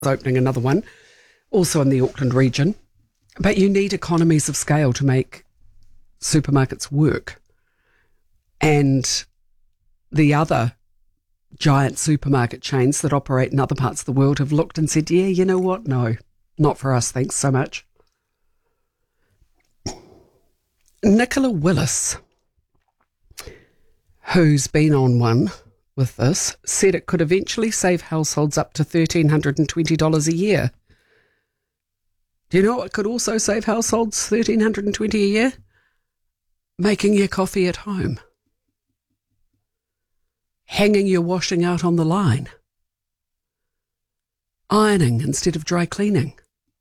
opening another one, also in the Auckland region. But you need economies of scale to make supermarkets work. And the other giant supermarket chains that operate in other parts of the world have looked and said, yeah, you know what? No, not for us, thanks so much. Nicola Willis, who's been on one with this, said it could eventually save households up to $1,320 a year. Do you know what could also save households $1,320 a year? Making your coffee at home. Hanging your washing out on the line. Ironing instead of dry cleaning.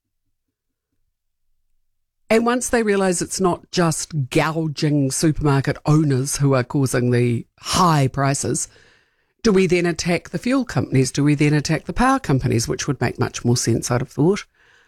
And once they realise it's not just gouging supermarket owners who are causing the high prices, do we then attack the fuel companies? Do we then attack the power companies, which would make much more sense, I'd have thought?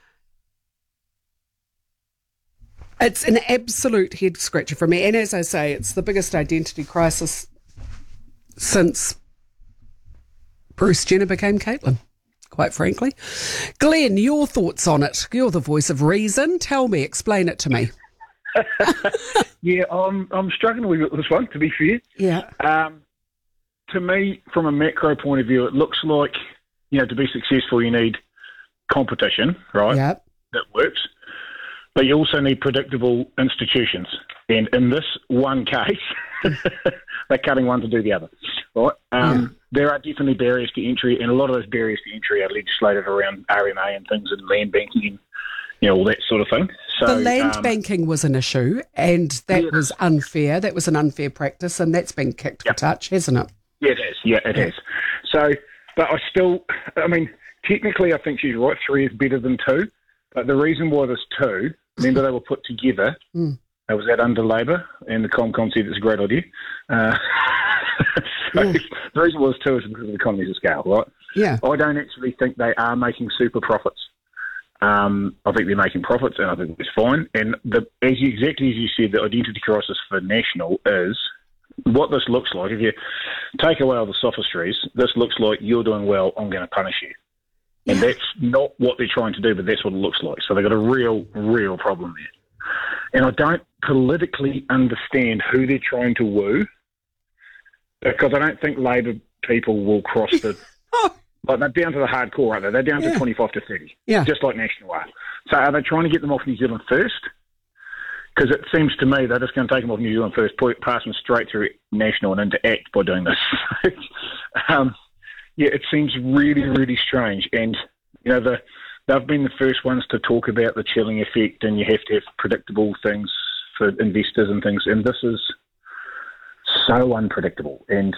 It's an absolute head scratcher for me. And as I say, it's the biggest identity crisis since Bruce Jenner became Caitlyn, quite frankly. Glenn, your thoughts on it? You're the voice of reason. Tell me, explain it to me. Yeah, I'm struggling with this one, to be fair. Yeah. To me, from a macro point of view, it looks like, to be successful, you need competition, right? Yep. That works. But you also need predictable institutions. And in this one case, they're cutting one to do the other, right? There are definitely barriers to entry, and a lot of those barriers to entry are legislated around RMA and things and land banking and, all that sort of thing. So, the land banking was an issue, and that was unfair. That was an unfair practice, and that's been kicked for touch, hasn't it? Yeah, it has. Yeah, it has. So, but technically I think she's right. 3 is better than 2. But the reason why there's 2, remember they were put together, it was that under Labor, and the ComCom said it's a great idea. The reason why there's 2 is because of economies of scale, right? Yeah. I don't actually think they are making super profits. I think they're making profits, and I think it's fine. And exactly as you said, the identity crisis for National is what this looks like. If you take away all the sophistries, this looks like you're doing well, I'm going to punish you. And that's not what they're trying to do, but that's what it looks like. So they've got a real, real problem there. And I don't politically understand who they're trying to woo, because I don't think Labor people will cross the... Like, they're down to the hardcore, aren't they? They're down to 25 to 30, just like National are. So are they trying to get them off New Zealand first? Because it seems to me they're just going to take them off New Zealand first, pass them straight through National and into ACT by doing this. It seems really, really strange. And, they've been the first ones to talk about the chilling effect, and you have to have predictable things for investors and things. And this is so unpredictable. And,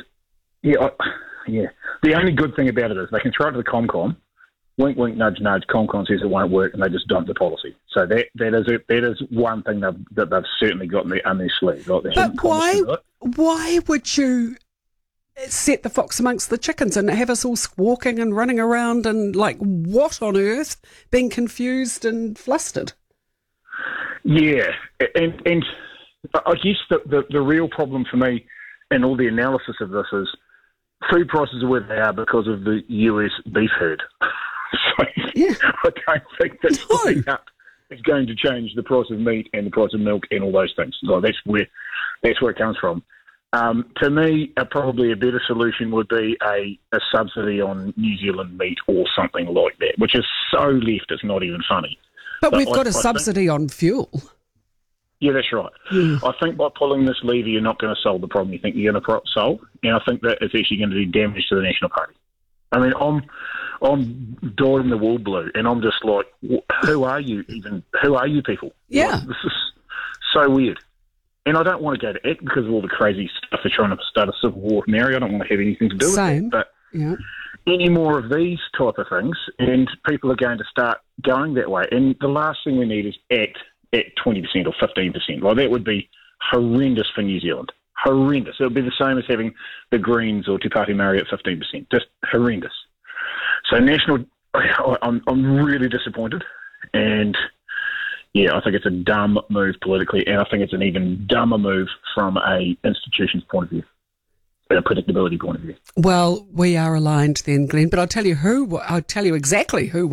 the only good thing about it is they can throw it to the ComCom, wink, wink, nudge, nudge, ComCom says it won't work, and they just dump the policy. So that is one thing that they've certainly got on their sleeve. Right? But why would you set the fox amongst the chickens and have us all squawking and running around and what on earth, being confused and flustered? Yeah, and I guess the real problem for me in all the analysis of this is food prices are where they are because of the US beef herd. So I don't think that is going to change the price of meat and the price of milk and all those things. So that's where it comes from. To me, probably a better solution would be a subsidy on New Zealand meat or something like that, which is so left it's not even funny. But we've got a subsidy on fuel. Yeah, that's right. I think by pulling this lever, you're not going to solve the problem you think you're going to solve, and I think that it's actually going to do damage to the National Party. I mean, I'm dying the wool blue, and I'm just like, who are you even? Who are you people? Yeah. This is so weird. And I don't want to go to ACT because of all the crazy stuff they're trying to start a civil war with Mary. I don't want to have anything to do with it. But any more of these type of things, and people are going to start going that way. And the last thing we need is ACT at 20% or 15%. Like, that would be horrendous for New Zealand. Horrendous. It would be the same as having the Greens or Te Pāti Māori at 15%. Just horrendous. So National, I'm really disappointed. And I think it's a dumb move politically, and I think it's an even dumber move from a institution's point of view. a predictability point of view. Well, we are aligned then, Glenn, but I'll tell you exactly who